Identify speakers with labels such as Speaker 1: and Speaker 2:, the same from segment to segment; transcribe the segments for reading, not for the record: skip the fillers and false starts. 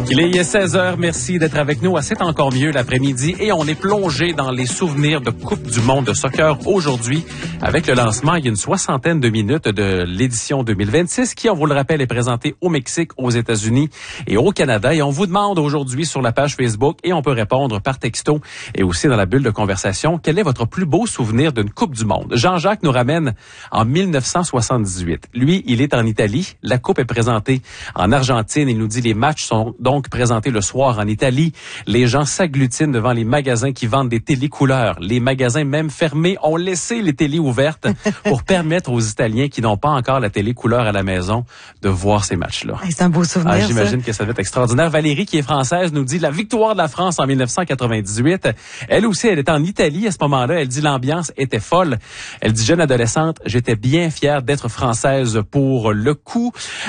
Speaker 1: Il est 16h, merci d'être avec nous à C'est encore mieux l'après-midi et on est plongé dans les souvenirs de Coupe du monde de soccer aujourd'hui avec le lancement il y a une 60aine de minutes de l'édition 2026 qui, on vous le rappelle, est présentée au Mexique, aux États-Unis et au Canada. Et on vous demande aujourd'hui sur la page Facebook et on peut répondre par texto et aussi dans la bulle de conversation, quel est votre plus beau souvenir d'une Coupe du monde? Jean-Jacques nous ramène en 1978. Lui, il est en Italie. La Coupe est présentée en Argentine. Il nous dit les matchs sont donc présenté le soir en Italie. Les gens s'agglutinent devant les magasins qui vendent des télécouleurs. Les magasins même fermés ont laissé les télés ouvertes pour permettre aux Italiens qui n'ont pas encore la télécouleur à la maison de voir ces matchs-là.
Speaker 2: C'est un beau souvenir,
Speaker 1: j'imagine que ça va être extraordinaire. Valérie, qui est française, nous dit la victoire de la France en 1998. Elle aussi, elle était en Italie à ce moment-là. Elle dit l'ambiance était folle. Elle dit jeune adolescente, j'étais bien fière d'être française pour le coup.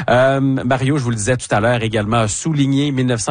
Speaker 1: Mario, je vous le disais tout à l'heure également, a souligné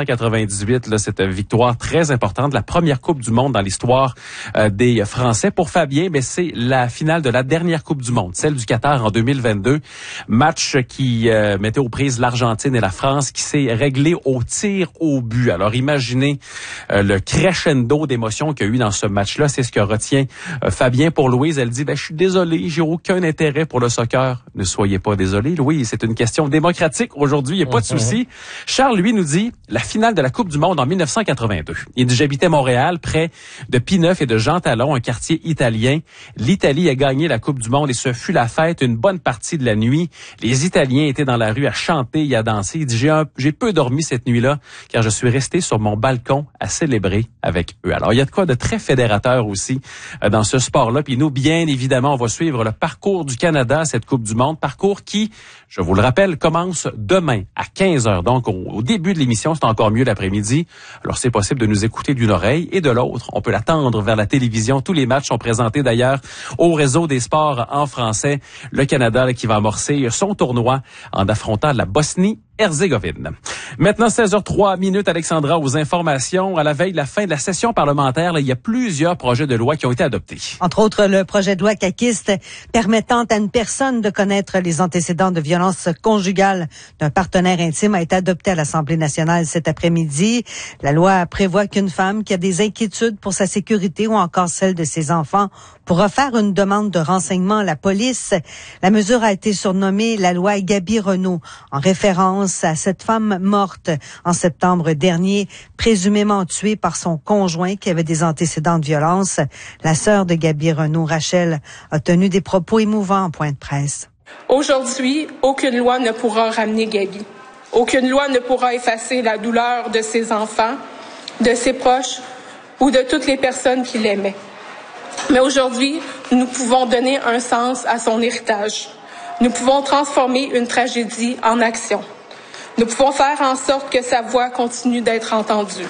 Speaker 1: 1998, là, cette victoire très importante, la première Coupe du monde dans l'histoire des Français. Pour Fabien, mais c'est la finale de la dernière Coupe du monde, celle du Qatar en 2022. Match qui mettait aux prises l'Argentine et la France, qui s'est réglé au tir au but. Alors imaginez le crescendo d'émotions qu'il y a eu dans ce match-là. C'est ce que retient Fabien. Pour Louise, elle dit, je suis désolée, j'ai aucun intérêt pour le soccer. Ne soyez pas désolée, Louise, c'est une question démocratique aujourd'hui, il n'y a pas de souci. Charles, lui, nous dit la finale de la Coupe du monde en 1982. Il dit, j'habitais Montréal, près de Pineuf et de Jean Talon, un quartier italien. L'Italie a gagné la Coupe du monde et ce fut la fête une bonne partie de la nuit. Les Italiens étaient dans la rue à chanter et à danser. Il dit, j'ai peu dormi cette nuit-là, car je suis resté sur mon balcon à célébrer avec eux. Alors, il y a de quoi de très fédérateur aussi dans ce sport-là. Puis nous, bien évidemment, on va suivre le parcours du Canada à cette Coupe du monde. Parcours qui, je vous le rappelle, commence demain à 15h. Donc, au début de l'émission, c'est encore mieux l'après-midi. Alors, c'est possible de nous écouter d'une oreille et de l'autre. On peut l'attendre vers la télévision. Tous les matchs sont présentés d'ailleurs au réseau des sports en français. Le Canada là, qui va amorcer son tournoi en affrontant la Bosnie-Herzégovine. Maintenant, 16h03, Alexandra, aux informations. À la veille de la fin de la session parlementaire, là, il y a plusieurs projets de loi qui ont été adoptés.
Speaker 2: Entre autres, le projet de loi caquiste permettant à une personne de connaître les antécédents de violence conjugale d'un partenaire intime a été adopté à l'Assemblée nationale cet après-midi. La loi prévoit qu'une femme qui a des inquiétudes pour sa sécurité ou encore celle de ses enfants pourra faire une demande de renseignement à la police. La mesure a été surnommée la loi Gaby Renault, en référence à cette femme morte en septembre dernier, présumément tuée par son conjoint qui avait des antécédents de violence. La sœur de Gaby Renault, Rachel, a tenu des propos émouvants en point de presse.
Speaker 3: Aujourd'hui, aucune loi ne pourra ramener Gaby. Aucune loi ne pourra effacer la douleur de ses enfants, de ses proches ou de toutes les personnes qui l'aimaient. Mais aujourd'hui, nous pouvons donner un sens à son héritage. Nous pouvons transformer une tragédie en action. Nous pouvons faire en sorte que sa voix continue d'être entendue.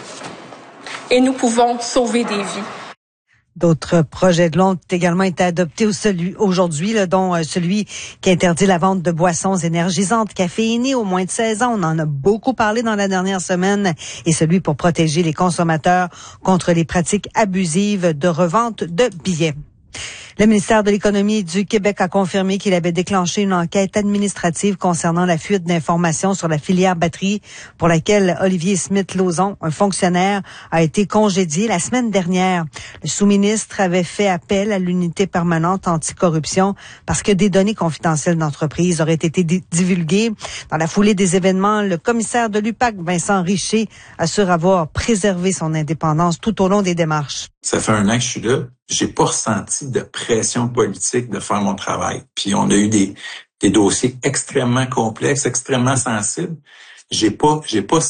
Speaker 3: Et nous pouvons sauver des vies.
Speaker 2: D'autres projets de loi ont également été adoptés aujourd'hui, dont celui qui interdit la vente de boissons énergisantes, caféinées aux moins de 16 ans. On en a beaucoup parlé dans la dernière semaine. Et celui pour protéger les consommateurs contre les pratiques abusives de revente de billets. Le ministère de l'Économie du Québec a confirmé qu'il avait déclenché une enquête administrative concernant la fuite d'informations sur la filière batterie pour laquelle Olivier Smith-Lauzon, un fonctionnaire, a été congédié la semaine dernière. Le sous-ministre avait fait appel à l'unité permanente anticorruption parce que des données confidentielles d'entreprise auraient été divulguées. Dans la foulée des événements, le commissaire de l'UPAC, Vincent Richer, assure avoir préservé son indépendance tout au long des démarches.
Speaker 4: Ça fait 1 an que je suis là. J'ai pas ressenti de pression politique de faire mon travail. Puis on a eu des dossiers extrêmement complexes, extrêmement sensibles. J'ai pas